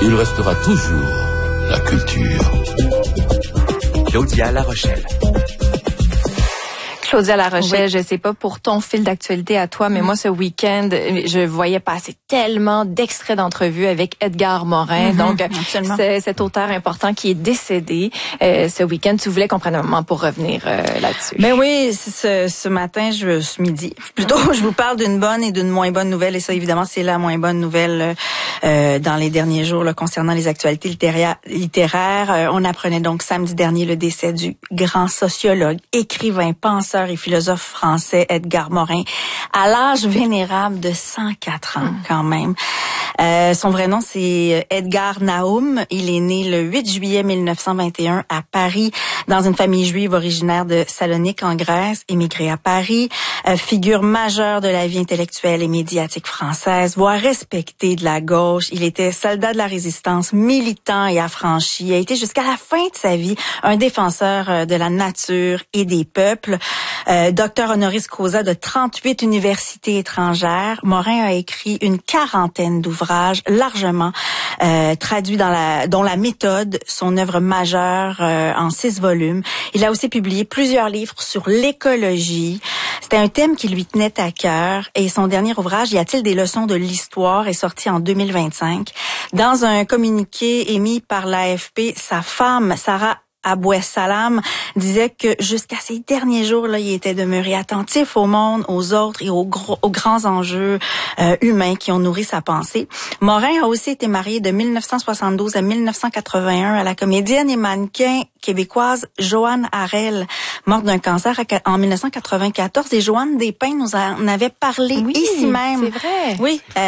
il restera toujours la culture. Claudia La Rochelle. Claudia La Rochelle, Oui. je sais pas pour ton fil d'actualité à toi, mais moi ce week-end, je voyais passer tellement d'extraits d'entrevues avec Edgar Morin, donc c'est cet auteur important qui est décédé ce week-end. Tu voulais qu'on prenne un moment pour revenir là-dessus. Ben oui, ce matin, ce midi, plutôt, je vous parle d'une bonne et d'une moins bonne nouvelle, et ça évidemment c'est la moins bonne nouvelle dans les derniers jours là, concernant les actualités littéraires. On apprenait donc samedi dernier le décès du grand sociologue, écrivain, penseur et philosophe français Edgar Morin, à l'âge vénérable de 104 ans quand même. Son vrai nom, c'est Edgar Nahum. Il est né le 8 juillet 1921 à Paris, dans une famille juive originaire de Salonique en Grèce, émigré à Paris. Figure majeure de la vie intellectuelle et médiatique française, voire respecté de la gauche. Il était soldat de la résistance, militant et affranchi. Il a été jusqu'à la fin de sa vie un défenseur de la nature et des peuples. Docteur honoris causa de 38 universités étrangères, Morin a écrit une quarantaine d'ouvrages largement traduits dont La méthode, son œuvre majeure en 6 volumes. Il a aussi publié plusieurs livres sur l'écologie. C'était un thème qui lui tenait à cœur, et son dernier ouvrage, Y a-t-il des leçons de l'histoire, est sorti en 2025. Dans un communiqué émis par l'AFP, sa femme, Sarah Abouessalam, disait que jusqu'à ces derniers jours, là, il était demeuré attentif au monde, aux autres et aux grands enjeux humains qui ont nourri sa pensée. Morin a aussi été marié de 1972 à 1981 à la comédienne et mannequin québécoise Joanne Harel, morte d'un cancer en 1994. Et Joanne Despins nous en avait parlé ici même. C'est vrai. Oui.